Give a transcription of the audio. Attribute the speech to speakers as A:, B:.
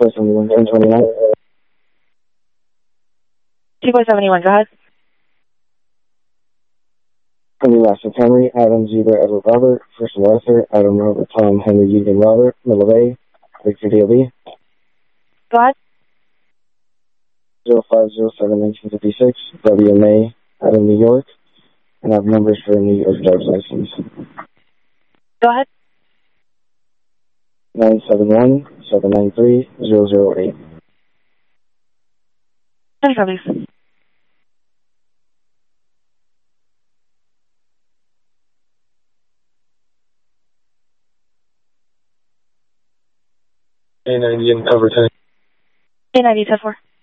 A: 271, 1029.
B: 271, go ahead.
A: Henry Last Henry, Adam Zebra, Edward Robert, First and Arthur, Adam Robert, Tom, Henry Eugene Robert, Middle Bay, Victor D.L.B.
B: Go ahead.
A: 0507-1956, WMA, Adam, New York, and I have numbers for New York driver's license.
B: Go ahead.
A: 971-793-008.
B: Enter, please.
A: A90 and cover 10.
B: A90, 10-4.